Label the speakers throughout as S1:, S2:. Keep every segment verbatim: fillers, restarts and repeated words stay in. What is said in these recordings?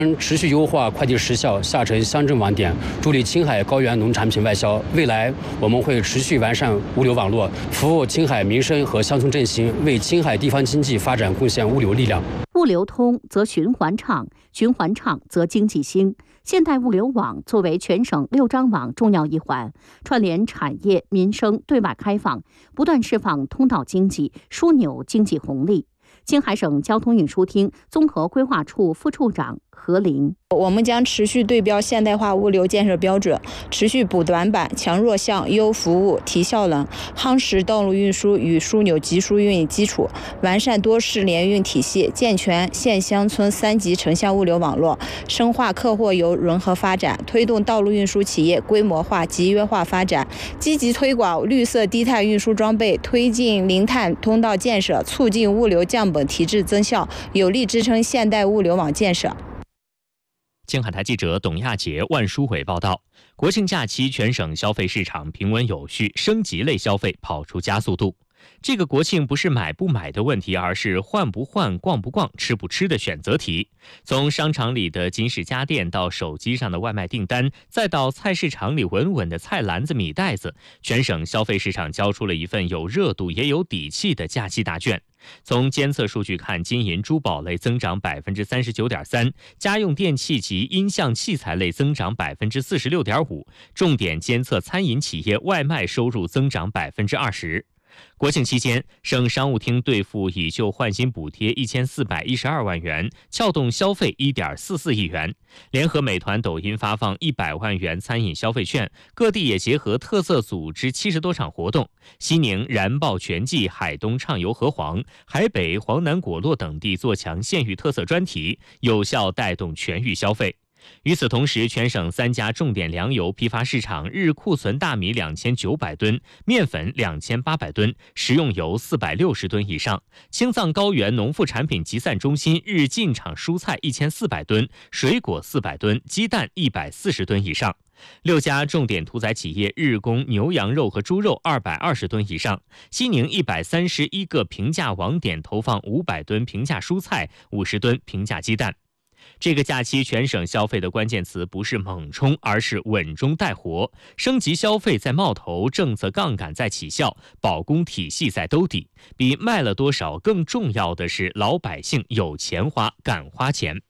S1: 持续优化快递时效、下沉乡镇网点，助力青海高原农产品外销。未来我们会持续完善物流网络，服务青海民生和乡村振兴，为青海地方经济发展贡献物流力量。
S2: 物流通则循环畅，循环畅则经济兴。现代物流网作为全省六张网重要一环，串联产业、民生对外开放，不断释放通道经济，枢纽经济红利。青海省交通运输厅综合规划处副处长何林：
S3: 我们将持续对标现代化物流建设标准，持续补短板、强弱项、优服务、提效能，夯实道路运输与枢纽集疏运基础，完善多式联运体系，健全县乡村三级城乡物流网络，深化客货游融合发展，推动道路运输企业规模化、集约化发展，积极推广绿色低碳运输装备，推进零碳通道建设，促进物流降本提质增效，有力支撑现代物流网建设。
S4: 青海台记者董亚杰、万书伟报道：国庆假期，全省消费市场平稳有序，升级类消费跑出加速度。这个国庆不是买不买的问题，而是换不换、逛不逛、吃不吃的选择题。从商场里的金饰家电到手机上的外卖订单，再到菜市场里稳稳的菜篮子、米袋子，全省消费市场交出了一份有热度也有底气的假期答卷。从监测数据看，金银珠宝类增长百分之三十九点三，家用电器及音像器材类增长百分之四十六点五，重点监测餐饮企业外卖收入增长百分之二十。国庆期间，省商务厅兑付以旧换新补贴一千四百一十二万元，撬动消费一点四四亿元。联合美团、抖音发放一百万元餐饮消费券，各地也结合特色组织七十多场活动。西宁燃爆全季，海东畅游河黄，海北、黄南果洛等地做强县域特色专题，有效带动全域消费。与此同时，全省三家重点粮油批发市场日库存大米两千九百吨，面粉两千八百吨，食用油四百六十吨以上。青藏高原农副产品集散中心日进场蔬菜一千四百吨，水果四百吨，鸡蛋一百四十吨以上。六家重点屠宰企业日供牛羊肉和猪肉二百二十吨以上。西宁一百三十一个平价网点投放五百吨平价蔬菜，五十吨平价鸡蛋。这个假期全省消费的关键词不是猛冲，而是稳中带活。升级消费在冒头，政策杠杆在起效，保供体系在兜底。比卖了多少更重要的是老百姓有钱花，敢花钱。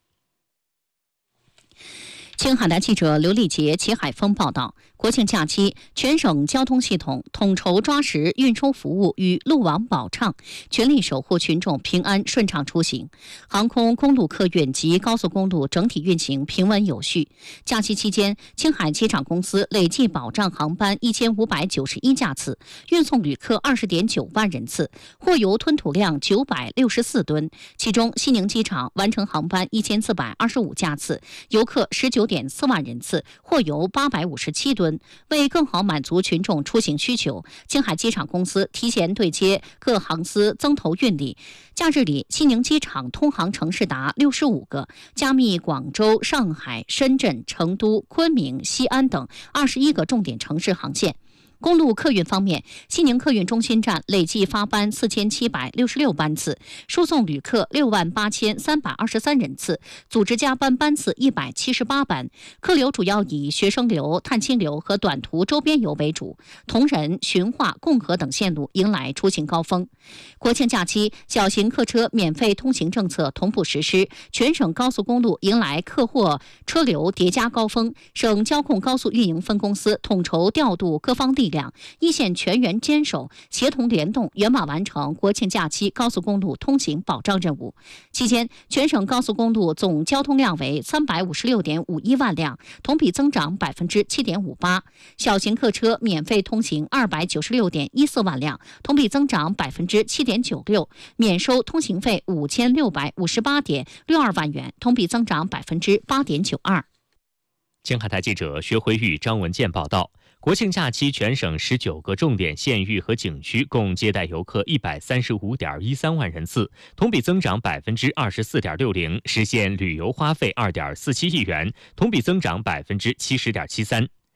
S2: 青海台记者刘丽杰、齐海峰报道：国庆假期，全省交通系统统筹抓实运输服务与路网保障，全力守护群众平安顺畅出行。航空、公路客运及高速公路整体运行平稳有序。假期期间，青海机场公司累计保障航班一千五百九十一架次，运送旅客二十点九万人次，货邮吞吐量九百六十四吨。其中，西宁机场完成航班一千四百二十五架次，游客十九点四万人次，货邮八百五十七吨。为更好满足群众出行需求，青海机场公司提前对接各航司增投运力。假日里，西宁机场通航城市达六十五个，加密广州、上海、深圳、成都、昆明、西安等二十一个重点城市航线。公路客运方面，西宁客运中心站累计发班四千七百六十六班次，输送旅客六万八千三百二十三人次，组织加班班次一百七十八班。客流主要以学生流、探亲流和短途周边游为主，铜仁、循化、共和等线路迎来出行高峰。国庆假期，小型客车免费通行政策同步实施，全省高速公路迎来客货车流叠加高峰。省交控高速运营分公司统筹调度各方力量，一线全员坚守，协同联动，圆满完成国庆假期高速公路通行保障任务。期间，全省高速公路总交通量为三百五十六点五一万辆，同比增长百分之七点五八。小型客车免费通行二百九十六点一四万辆，同比增长百分之七点九六，免收通行费五千六百五十八点六二万元，同比增长百分之八点九二。
S4: 青海台记者薛辉玉、张文健报道。国庆假期，全省十九个重点县域和景区共接待游客一百三十五点一三万人次，同比增长百分之二十四点六零，实现旅游花费二点四七亿元，同比增长百分之七十点七三。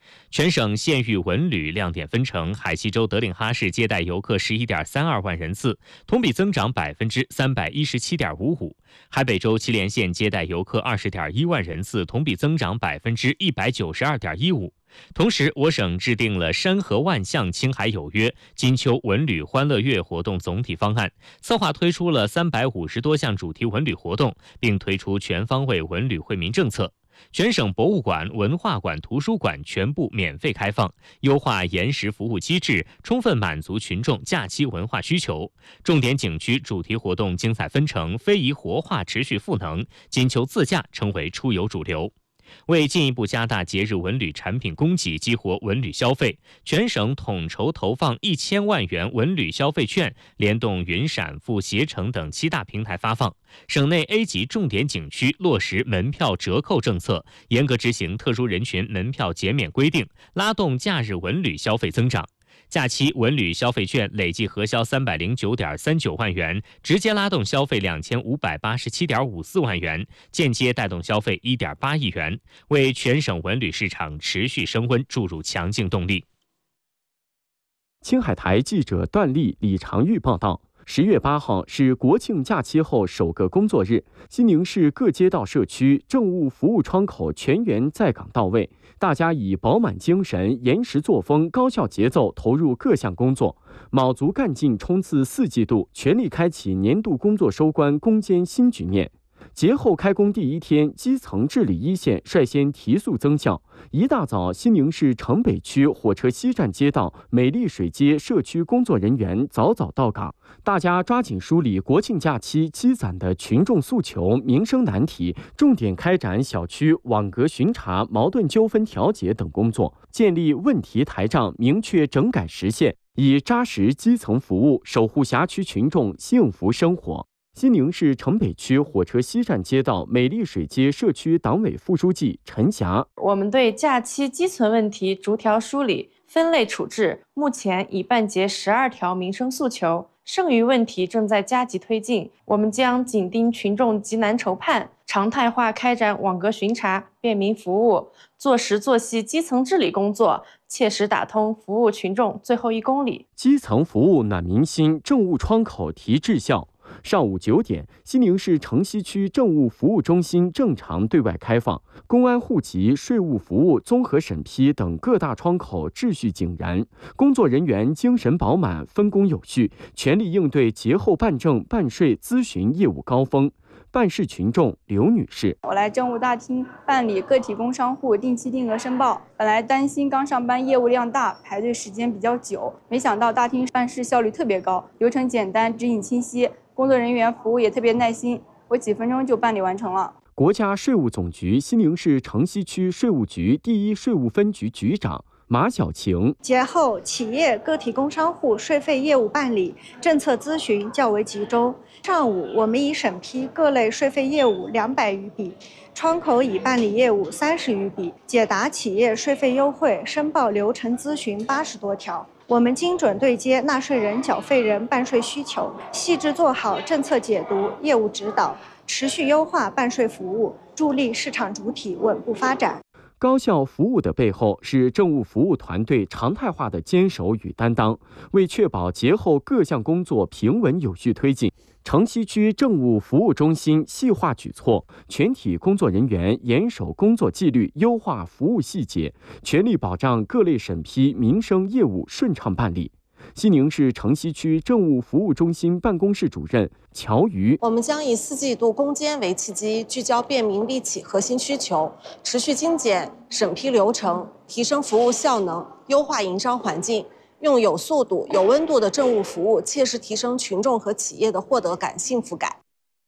S4: 全省县域文旅亮点纷呈，海西州德令哈市接待游客十一点三二万人次，同比增长百分之三百一十七点五五。海北州祁连县接待游客二十点一万人次，同比增长百分之一百九十二点一五。同时，我省制定了山河万象青海有约金秋文旅欢乐月活动总体方案，策划推出了三百五十多项主题文旅活动，并推出全方位文旅惠民政策。全省博物馆、文化馆、图书馆全部免费开放，优化延时服务机制，充分满足群众假期文化需求。重点景区主题活动精彩纷呈，非遗活化持续赋能，金秋自驾成为出游主流。为进一步加大节日文旅产品供给，激活文旅消费，全省统筹投放一千万元文旅消费券，联动云闪付、携程等七大平台发放。省内 A 级重点景区落实门票折扣政策，严格执行特殊人群门票减免规定，拉动假日文旅消费增长。假期文旅消费券累计核销三百零九点三九万元，直接拉动消费两千五百八十七点五四万元，间接带动消费一点八亿元，为全省文旅市场持续升温注入强劲动力。
S5: 青海台记者段丽、李长玉报道。十月八号是国庆假期后首个工作日，西宁市各街道社区政务服务窗口全员在岗到位，大家以饱满精神、严实作风、高效节奏投入各项工作，卯足干劲冲刺四季度，全力开启年度工作收官攻坚新局面。节后开工第一天，基层治理一线率先提速增效。一大早，西宁市城北区火车西站街道美丽水街社区工作人员早早到岗，大家抓紧梳理国庆假期积攒的群众诉求、民生难题，重点开展小区网格巡查、矛盾纠纷调解等工作，建立问题台账，明确整改实现，以扎实基层服务守护辖区群众幸福生活。西宁市城北区火车西站街道美丽水街社区党委副书记陈霞：
S6: 我们对假期基层问题逐条梳理、分类处置，目前已办结十二条民生诉求，剩余问题正在加急推进。我们将紧盯群众急难愁盼，常态化开展网格巡查、便民服务，做实做细基层治理工作，切实打通服务群众最后一公里。
S5: 基层服务暖民心，政务窗口提质效。上午九点，西宁市城西区政务服务中心正常对外开放，公安户籍、税务服务、综合审批等各大窗口秩序井然，工作人员精神饱满，分工有序，全力应对节后办证、办税、咨询业务高峰。办事群众刘女士：
S7: 我来政务大厅办理个体工商户定期定额申报，本来担心刚上班业务量大，排队时间比较久，没想到大厅办事效率特别高，流程简单，指引清晰，工作人员服务也特别耐心，我几分钟就办理完成了。
S5: 国家税务总局西宁市城西区税务局第一税务分局局长马小晴：
S8: 节后企业个体工商户税费业务办理、政策咨询较为集中。上午我们已审批各类税费业务两百余笔，窗口已办理业务三十余笔，解答企业税费优惠申报流程咨询八十多条。我们精准对接纳税人、缴费人办税需求，细致做好政策解读、业务指导，持续优化办税服务，助力市场主体稳步发展。
S5: 高效服务的背后是政务服务团队常态化的坚守与担当。为确保节后各项工作平稳有序推进，城西区政务服务中心细化举措，全体工作人员严守工作纪律，优化服务细节，全力保障各类审批民生业务顺畅办理。西宁市城西区政务服务中心办公室主任乔瑜：
S9: 我们将以四季度攻坚为契机，聚焦便民利企核心需求，持续精简审批流程，提升服务效能，优化营商环境，用有速度、有温度的政务服务，切实提升群众和企业的获得感、幸福感。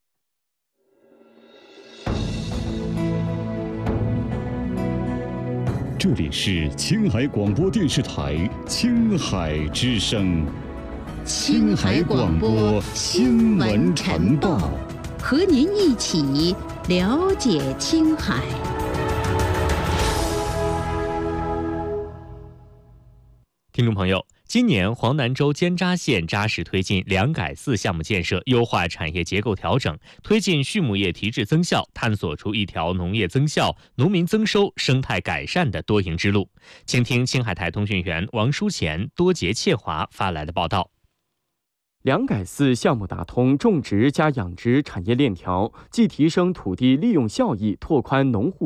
S10: 这里是青海广播电视台青海之声，
S2: 青海广播新闻晨报，和您一起了解青海。
S4: 听众朋友， 今年黄南州尖扎县扎实推进两改四项目建设，优化产业结构调整，推进畜牧业提质增效，探索出一条农业增效、农民增收、生态改善的多赢之路。请听青海台通讯员王书前、多杰窃华发来的报道。
S5: 两改四项目打通种植加养殖产业链条，既提升土地利用效益，拓宽农户